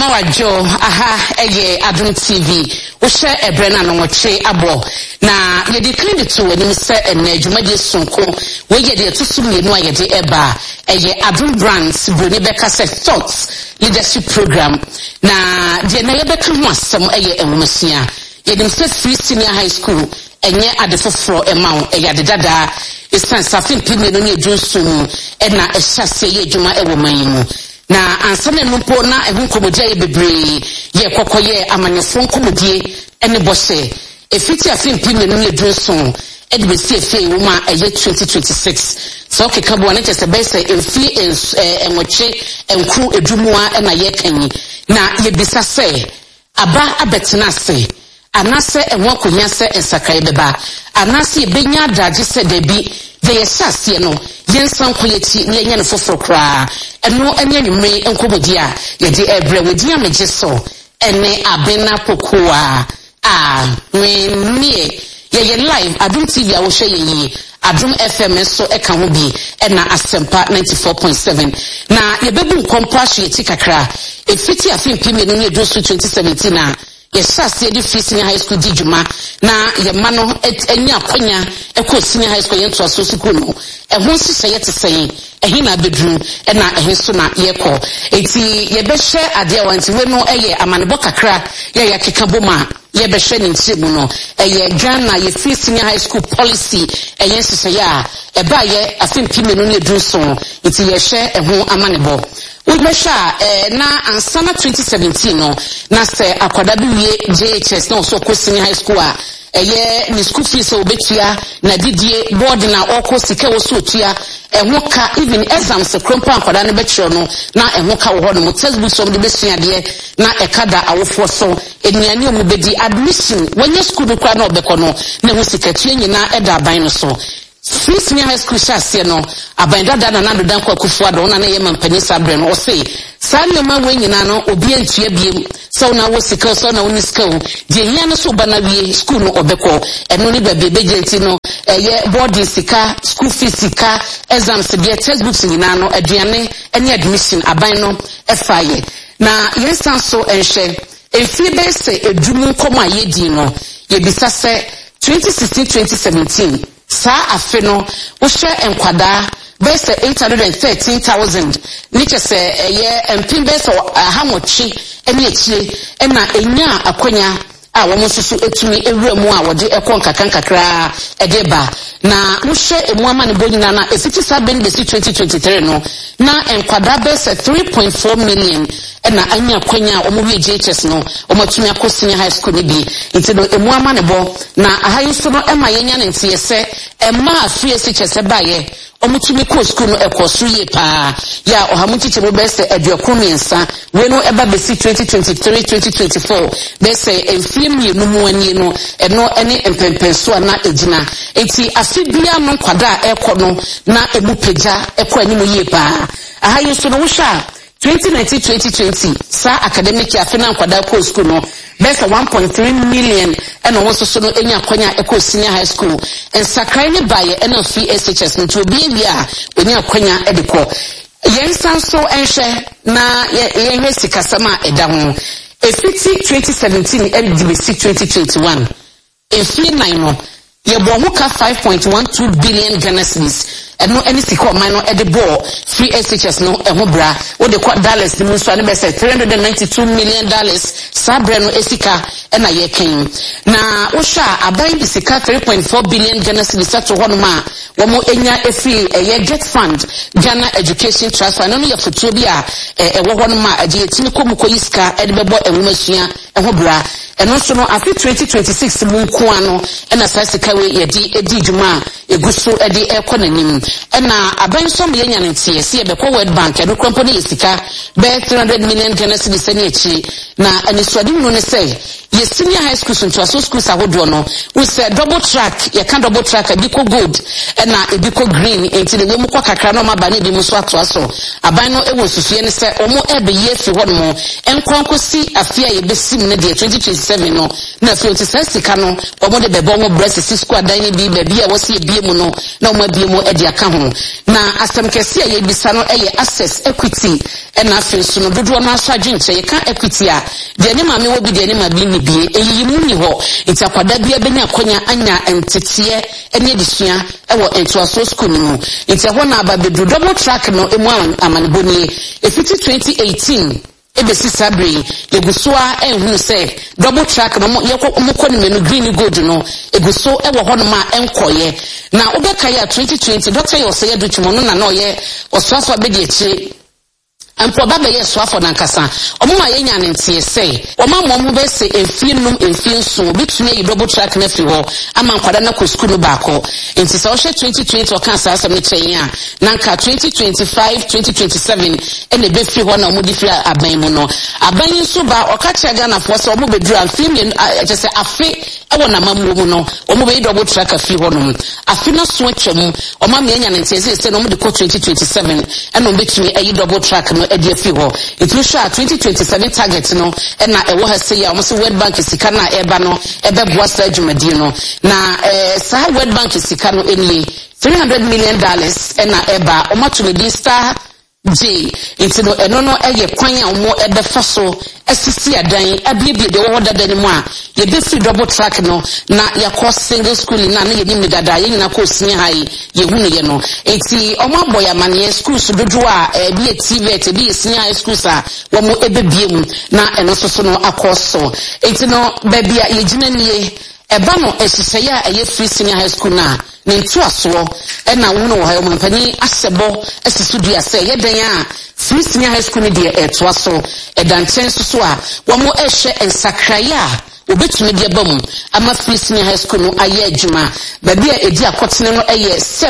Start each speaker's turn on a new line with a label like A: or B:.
A: Mama wajo aha eye Adum TV wo share ebrena no woche abo na ye declare to enim se ene dwumade sonko we ye de to sum yenu ayede eba eye Adum Brands broni beka se thoughts leadership program na de na ye beka ho asem eye enwomasia ye dem se free senior high school enye adefoforo emawo eye adedada esan safin pime no ne edunsu na ehase ye dwuma ewo manyimu na ansane numpo na ehun komodia ye bebre ye kokoye amanyefo nkomodie ene bose efiti afin pime no ne edunsu edbesi efe woma eye 2026 so kekabo na chese bese emfi enwoche enkru edumua na ye kanyi na ye bisa se aba abetena se anase enwo konya se ensakai beba anase ebenya daje se debi de yesase no yensan koyeti ne yenya no foforo kra eno enya nwumre enkomodi a ye de ebre wedi amegye so ene abena pokoa we ye live Adum TV a wo hwe ye Adum FM so eka ho bi na Asempa 94.7 na ye bebu nkompa hwe ti kakra efiti afin pime no ne dosu 2017 na yesase di free senior high school dijuma na ye mano enya akonya eko senior high school yento aso school no ehun sise yete sey ehina bedru na ehin so na yeko eti ye be hye ade wanti we no eye amanebo kakra ye yakeka boma ye be hye ntimu no eye Ghana ye free senior high school policy eye sise ya eba ye afin pime no ne dru so eti ye hye ehun amanebo Udmesha na ansana 2017 no na se akwada bi wie JHS na so ko senior high school a ni school fees obetua na didie board na oko sika wo so otua ehoka even exams krompa akwada ne betro no na ehoka wo ho no textbook so de besua de na ekada awofo so eniani omu bedi admission wonye school do kwa na obekọ no na ho sika tua nyina eda ban no so free senior high school shase no abanda da na do dan kwa kufu ado na ye mampani sabre no o say sanne ma wenyina no obi antua biem so na wo sika so na woni sika wo je hia no so bana wie school no obekọ eno ni ba bebegenti no ye boarding sika school fees sika exams de textbooks nyina no aduane ene admission aban no efaye na yensan so enhwe efi be se edumu koma yedi no ye bisa se 2016-2017 sa afe no wo hwe enkwada bese 813,000 niche se ye empin bese hamochi eni echire na enya akonya a wo mususu etumi ewremu a wode ekon kakra edeba na wo hwe emu ama ne bonyina na efiti sa ben besi 2023 no na enkwada bese 3.4 million na anya akonya o mo wie JHS no o matumi akosini high school ni bi ntino emu ama ne bo na ahayiso no ema yenya ne ntiyese ema afie SHS baye omutumi ko school no ekoso ye pa ya ohamuchiche bo bese eduakomiensa we no eba besi 2023-2024 bese enfiem ye no mu ani no eno ene empempenso na ejina enti afibia no kwada ekono na ebupeja eko animu ye pa ahayiso no wusha 2019-2020 sa academic year fina kwada ko school no besa 1.3 million eno woso so no enya kwanya eko senior high school en sakrai ne baye eno free SHS no to bi bia enya kwanya edeko yensan so enhwe na yenhwe sikasama eda ho efiti 2017 LDBC 2021 efi 9 no ye bo ho ka 5.12 billion Ghana cedis eno any sika man no e de ball free SHS no e ho bra wo de kwa dollars ni so ne be say $392 million sabre no esika e na ye ken na wo sha aban bi sika 3.4 billion Ghana cedis to ho no ma wo mo enya efi ye get fund Ghana education trust no no ye foto bi a e wo ho no ma age etini komu ko yiska e de bebo enwomasua e ho bra eno so no afi 2026 mu nko ano e na sa sika we ye di edi djuma eguso e di ekonanim ena abensom ye nyanentie se ye bekọ World Bank e no krompo ne yesika be 300 million Ghana cedis ne echi na aniswadi no ne say ye senior high school so schools ahodo no we say double track ye can double track ebiko gold na ebiko green enti ne mu kwa kakra no ma ba ne bi mu so ato aso aban no ewo susue ne se omo ebe ye fi ho no enkwankosi afia ye besim ne de 2027 no na fi oti sika no omo de bebo omo breast school adan ne bi ba bi a wose ebie mu no na omo ebie mu e de aka ho na asem kese ye bisa no eye access equity na fi so no dodo no aso adwinche ye ka equity a de ne ma me wo bi de ne ma bi ni bie eyi mu ni ho enti akwada bia be ni akonya anya entete ene disua ewo entoaso school no enti ho na aba bedu double track no emu amaniboni efiti 2018 ebesi sabre egusoa ehunu se double track no yekọ ni menu green gold no eguso ewo ho no ma enkoye na obeka ya 2020 doctor Yoseye Dutumo no na oye osoaso be de echi ampo baba ye soafo nankasa omuma ye nya ntie sei omama mo be se efienum efienso bitune yi double track na fi ho ama nkwada na ko school baako enti se o hwe 2020 o kan sa asem kyen a nanka 2025 2027 ene be fi ho na omo di fi aban mu no aban so ba o ka kya na fo se omo be dura film je se afi ewo na mamu mu no omo be double track afi ho no afi na so atwam omama ye nya ntie se no omo de ko 2027 ene omo betumi ayi double track no edi fi ho it will show 2027 target no na ewo ha say ya o say World Bank sika na eba no ebe boa sa dwumadi no na sa World Bank sika no eni $300 million na eba o matumedi star J into no eno no eye kwan a omo ebe fa so asisi adan abiebie de wo dada ni mu a ye be free double track no na ya course single school na ye ni medada ye nyina ko senior high ye hunu ye no enti omo aboya mane schools dodo a bi TVET bi senior high schools a wo mo ebebie mu na eno so no akoso enti no ba bia ye gina nie eba no esise ya eye free senior high school na nentu aso na wono wo ha yo mpani asebo esisu dua se ye den a free senior high school ni de eto aso edanten so a wo mo ehwe ensakraya obetumi de bam ama free senior high school no aye adwuma ba bia edi akotene no eye